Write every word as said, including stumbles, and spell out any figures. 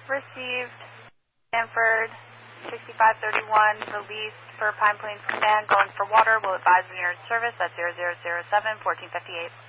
Received. Stanford, sixty-five thirty-one, released for Pine Plains Command, going for water. Will advise when you're in service at zero zero zero seven, fourteen fifty-eight.